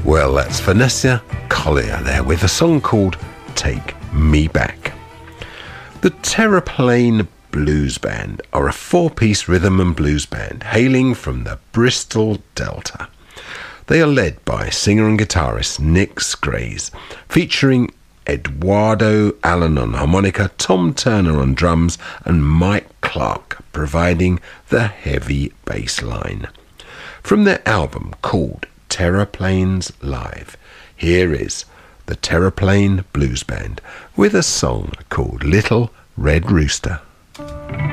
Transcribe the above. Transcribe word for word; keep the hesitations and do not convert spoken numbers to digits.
Well, that's Vanessa Collier there with a song called Take Me Back. The Terraplane Blues Band are a four-piece rhythm and blues band hailing from the Bristol Delta. They are led by singer and guitarist Nick Scraze, featuring Eduardo Allen on harmonica, Tom Turner on drums, and Mike Clark providing the heavy bass line. From their album called Terraplanes Live, here is the Terraplane Blues Band with a song called Little Red Rooster.